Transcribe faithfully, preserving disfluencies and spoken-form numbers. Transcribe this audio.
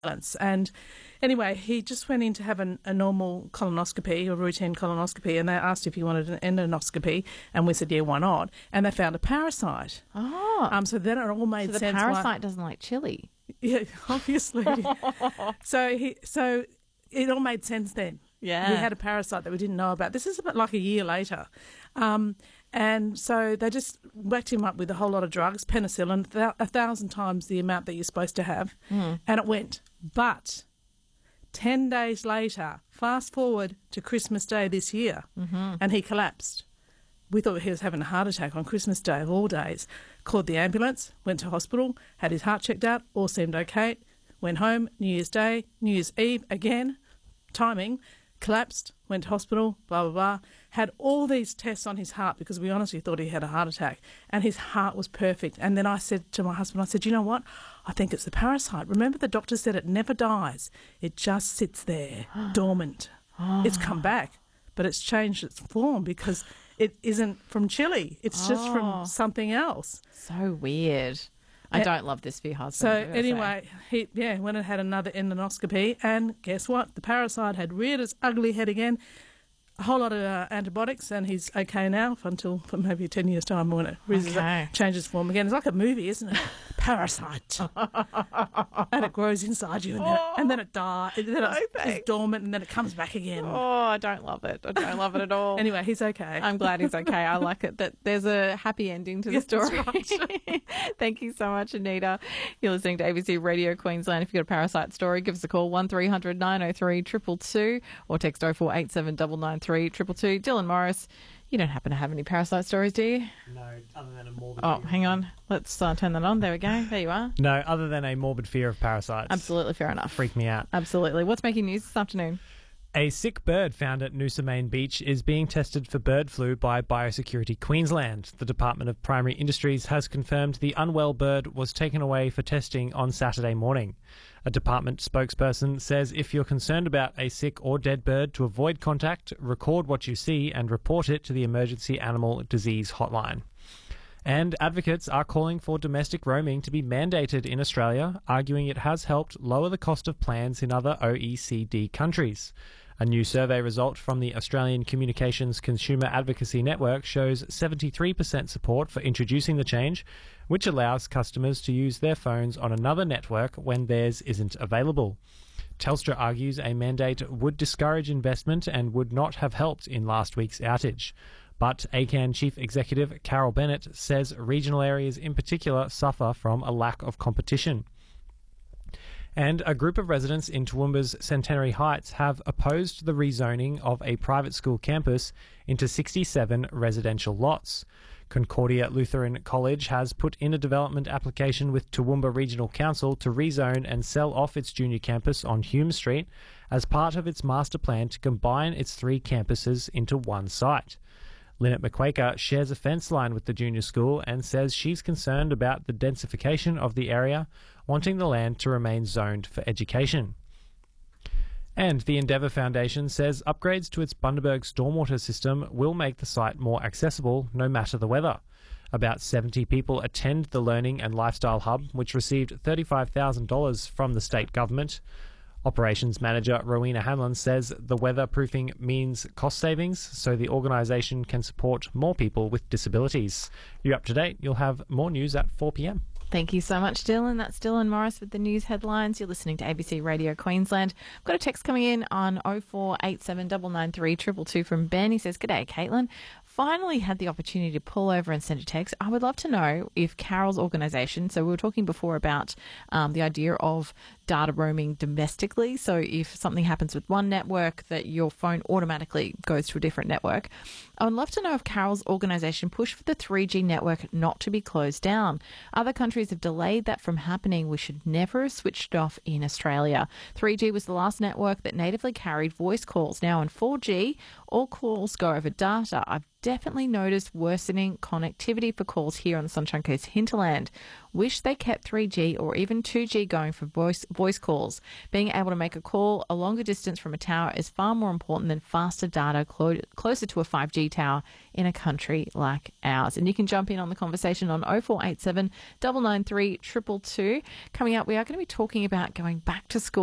And anyway, he just went in to have an, a normal colonoscopy, a routine colonoscopy, and they asked if he wanted an endoscopy, and we said, yeah, why not? And they found a parasite. Oh. Um, so then it all made so the sense. parasite why, doesn't like chili. Yeah, obviously. so he, so it all made sense then. Yeah. He had a parasite that we didn't know about. This is about like a year later. Um, and so they just whacked him up with a whole lot of drugs, penicillin, th- a thousand times the amount that you're supposed to have, Mm. and it went. But ten days later, fast forward to Christmas Day this year, Mm-hmm. and he collapsed. We thought he was having a heart attack on Christmas Day of all days. Called the ambulance, went to hospital, had his heart checked out, all seemed okay. Went home, New Year's Day, New Year's Eve, again, timing, collapsed, went to hospital, blah, blah, blah. Had all these tests on his heart because we honestly thought he had a heart attack, and his heart was perfect. And then I said to my husband, I said, you know what? I think it's the parasite. Remember the doctor said it never dies. It just sits there, dormant. Oh. It's come back, but it's changed its form because it isn't from chili. It's just Oh. from something else. So weird. I Yeah. don't love this for your So husband. I gotta say. anyway, he yeah went and had another endoscopy, and guess what? The parasite had reared its ugly head again. A whole lot of uh, antibiotics, and he's okay now for until for maybe ten years' time when it rears Okay. its- changes form again. It's like a movie, isn't it? Parasite, and it grows inside you, and then, it, and then it dies. And then it's, No, it's thanks. dormant, and then it comes back again. Oh, I don't love it. I don't love it at all. Anyway, he's okay. I'm glad he's okay. I like it that there's a happy ending to the Yes, that's story. Thank you so much, Anita. You're listening to A B C Radio Queensland. If you've got a parasite story, give us a call, one three hundred nine oh three two two two, or text oh four eight seven nine nine three two two two. Dylan Morris, you don't happen to have any parasite stories, do you? No, other than a morbid Oh, fear. hang on. Let's uh, turn that on. There we go. There you are. No, other than a morbid fear of parasites. Absolutely fair enough. Freak me out. Absolutely. What's making news this afternoon? A sick bird found at Noosa Main Beach is being tested for bird flu by Biosecurity Queensland. The Department of Primary Industries has confirmed the unwell bird was taken away for testing on Saturday morning. A department spokesperson says if you're concerned about a sick or dead bird, to avoid contact, record what you see and report it to the Emergency Animal Disease Hotline. And advocates are calling for domestic roaming to be mandated in Australia, arguing it has helped lower the cost of plans in other O E C D countries. A new survey result from the Australian Communications Consumer Advocacy Network shows seventy-three percent support for introducing the change, which allows customers to use their phones on another network when theirs isn't available. Telstra argues a mandate would discourage investment and would not have helped in last week's outage. But A C A N Chief Executive Carol Bennett says regional areas in particular suffer from a lack of competition. And a group of residents in Toowoomba's Centenary Heights have opposed the rezoning of a private school campus into sixty-seven residential lots. Concordia Lutheran College has put in a development application with Toowoomba Regional Council to rezone and sell off its junior campus on Hume Street as part of its master plan to combine its three campuses into one site. Lynette McQuaker shares a fence line with the junior school and says she's concerned about the densification of the area, wanting the land to remain zoned for education. And the Endeavour Foundation says upgrades to its Bundaberg stormwater system will make the site more accessible no matter the weather. About seventy people attend the Learning and Lifestyle Hub, which received thirty-five thousand dollars from the state government. Operations Manager Rowena Hanlon says the weatherproofing means cost savings, so the organisation can support more people with disabilities. You're up to date. You'll have more news at four p m. Thank you so much, Dylan. That's Dylan Morris with the news headlines. You're listening to A B C Radio Queensland. I've got a text coming in on oh four eight seven nine nine three two two two from Ben. He says, "G'day, Caitlin. Finally had the opportunity to pull over and send a text. I would love to know if Carol's organisation," so we were talking before about um, the idea of data roaming domestically. So if something happens with one network, that your phone automatically goes to a different network. I would love to know if Carol's organisation pushed for the three G network not to be closed down. Other countries have delayed that from happening. We should never have switched off in Australia. three G was the last network that natively carried voice calls. Now on four G, all calls go over data. I've definitely noticed worsening connectivity for calls here on the Sunshine Coast hinterland. Wish they kept three G or even two G going for voice voice calls. Being able to make a call a longer distance from a tower is far more important than faster data clo- closer to a five G tower in a country like ours. And you can jump in on the conversation on oh four eight seven, nine nine three, two two two. Coming up, we are going to be talking about going back to school.